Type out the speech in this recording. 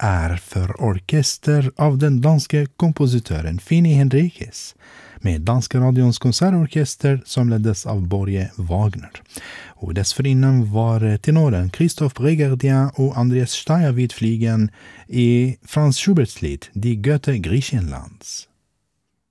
är för orkester av den danske kompositören Fini Henriques med Danska radions konsertorkester som leddes av Börje Wagner. Och dessförinnan var tenoren Christophe Brégardien och Andreas Steyr vid flygeln i Franz Schuberts lied Die Goethe Griechenlands.